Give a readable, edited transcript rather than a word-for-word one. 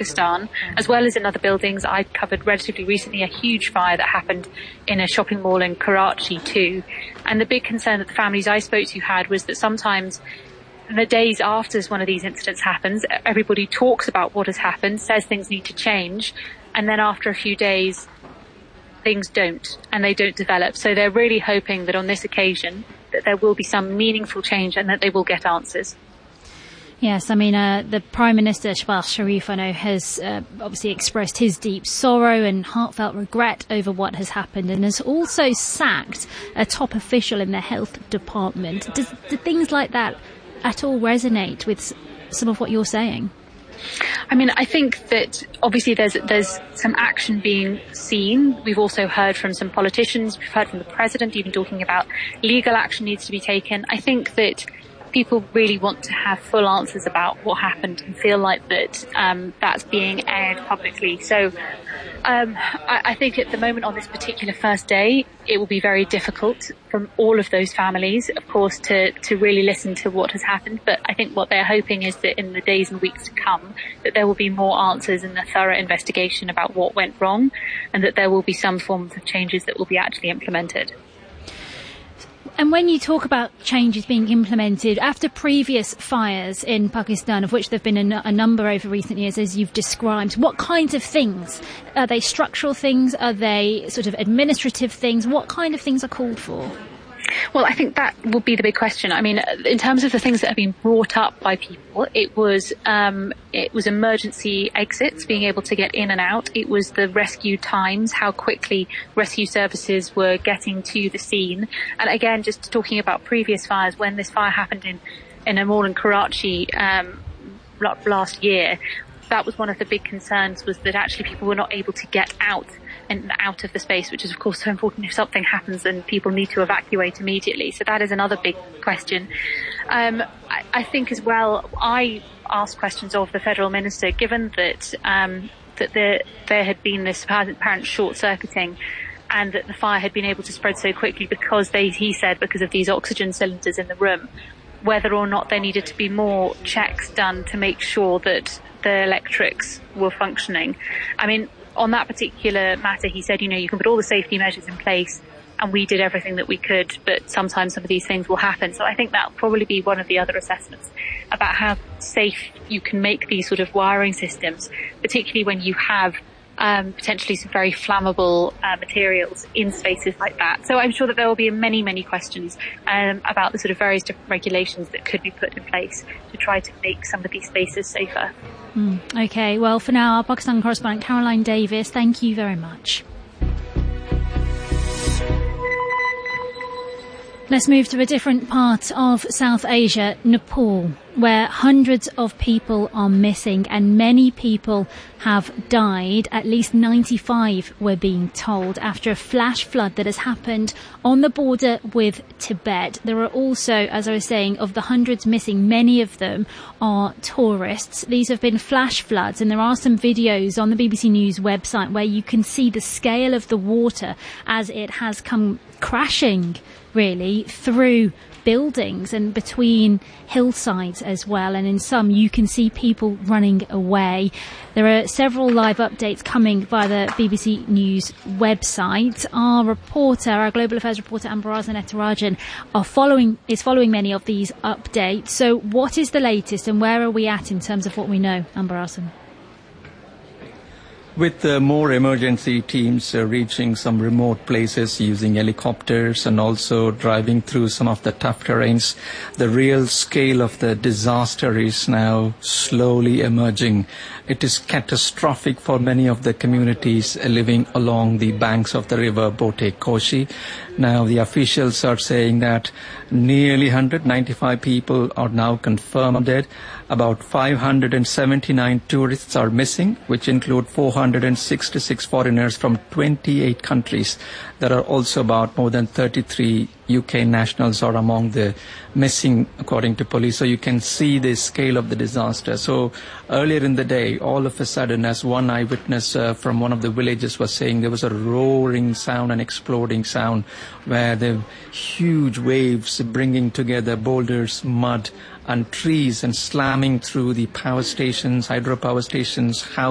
Pakistan, as well as in other buildings. I covered relatively recently a huge fire that happened in a shopping mall in Karachi too. And the big concern that the families I spoke to had was that sometimes the days after one of these incidents happens, everybody talks about what has happened, says things need to change, and then after a few days, things don't, and they don't develop. So they're really hoping that on this occasion that there will be some meaningful change and that they will get answers. Yes, I mean, the Prime Minister, Shehbaz Sharif, I know, has obviously expressed his deep sorrow and heartfelt regret over what has happened, and has also sacked a top official in the health department. Do things like that at all resonate with some of what you're saying? I mean, I think that obviously there's some action being seen. We've also heard from some politicians, we've heard from the President even talking about legal action needs to be taken. I think that people really want to have full answers about what happened and feel like that that's being aired publicly. So I think at the moment on this particular first day, it will be very difficult from all of those families, of course, to really listen to what has happened. But I think what they're hoping is that in the days and weeks to come, that there will be more answers and a thorough investigation about what went wrong, and that there will be some forms of changes that will be actually implemented. And when you talk about changes being implemented, after previous fires in Pakistan, of which there have been a number over recent years, as you've described, what kinds of things? Are they structural things? Are they sort of administrative things? What kind of things are called for? Well, I think that will be the big question. I mean, in terms of the things that have been brought up by people, it was emergency exits, being able to get in and out. It was the rescue times, how quickly rescue services were getting to the scene. And again, just talking about previous fires, when this fire happened in a mall in Karachi last year, that was one of the big concerns, was that actually people were not able to get out of the space, which is of course so important if something happens and people need to evacuate immediately. So that is another big question. I think as well, I asked questions of the federal minister, given that there had been this apparent short-circuiting and that the fire had been able to spread so quickly because he said because of these oxygen cylinders in the room, whether or not there needed to be more checks done to make sure that the electrics were functioning. I mean, on that particular matter, he said, you can put all the safety measures in place, and we did everything that we could, but sometimes some of these things will happen. So I think that'll probably be one of the other assessments about how safe you can make these sort of wiring systems, particularly when you have potentially some very flammable materials in spaces like that. So I'm sure that there will be many, many questions about the sort of various different regulations that could be put in place to try to make some of these spaces safer. Okay, well, for now, our Pakistan correspondent Caroline Davis, thank you very much. Let's move to a different part of South Asia, Nepal, where hundreds of people are missing and many people have died. At least 95 we're being told, after a flash flood that has happened on the border with Tibet. There are also, as I was saying, of the hundreds missing, many of them are tourists. These have been flash floods, and there are some videos on the BBC News website where you can see the scale of the water as it has come crashing really through buildings and between hillsides as well, and in some you can see people running away. There are several live updates coming via the BBC News website. Our Global Affairs reporter Ambarasan Ethirajan is following many of these updates. So what is the latest and where are we at in terms of what we know, Ambarasan? With more emergency teams reaching some remote places using helicopters and also driving through some of the tough terrains, the real scale of the disaster is now slowly emerging. It is catastrophic for many of the communities living along the banks of the river Bote Koshi. Now the officials are saying that nearly 195 people are now confirmed dead. About 579 tourists are missing, which include 466 foreigners from 28 countries. There are also about more than 33 UK nationals are among the missing, according to police. So you can see the scale of the disaster. So earlier in the day, all of a sudden, as one eyewitness from one of the villages was saying, there was a roaring sound, an exploding sound, where the huge waves bringing together boulders, mud and trees and slamming through the power stations, hydropower stations, houses.